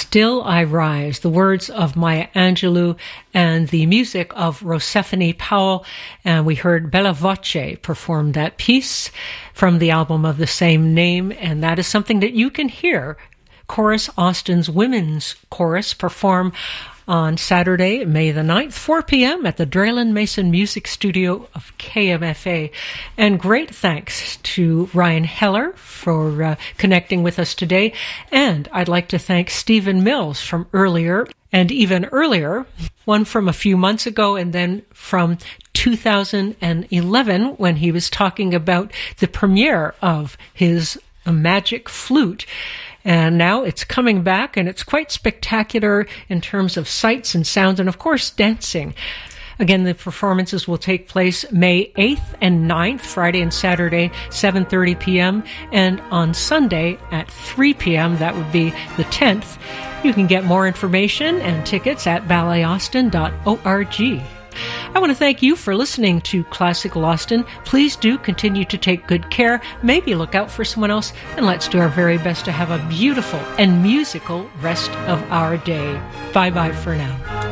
Still I Rise, the words of Maya Angelou and the music of Rosephanie Powell, and we heard Bella Voce perform that piece from the album of the same name, and that is something that you can hear Chorus Austin's Women's Chorus perform on Saturday, May the 9th, 4 p.m. at the Draylen Mason Music Studio of KMFA. And great thanks to Ryan Heller for connecting with us today. And I'd like to thank Stephen Mills from earlier, and even earlier, one from a few months ago, and then from 2011 when he was talking about the premiere of his Magic Flute. And now it's coming back, and it's quite spectacular in terms of sights and sounds and, of course, dancing. Again, the performances will take place May 8th and 9th, Friday and Saturday, 7:30 p.m., and on Sunday at 3 p.m., that would be the 10th. You can get more information and tickets at balletAustin.org. I want to thank you for listening to Classical Austin. Please do continue to take good care. Maybe look out for someone else, and let's do our very best to have a beautiful and musical rest of our day. Bye-bye for now.